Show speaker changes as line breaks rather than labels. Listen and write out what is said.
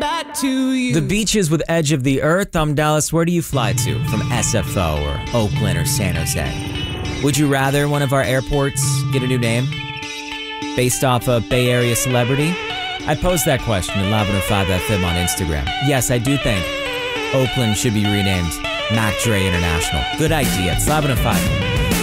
back to you.
The beaches with edge of the earth. I'm Dallas. Where do you fly to? From SFO or Oakland or San Jose? Would you rather one of our airports get a new name based off a Bay Area celebrity? I posed that question at 1105 FM on Instagram. Yes, I do think Oakland should be renamed Mac Dre International. Good idea. It's 1105.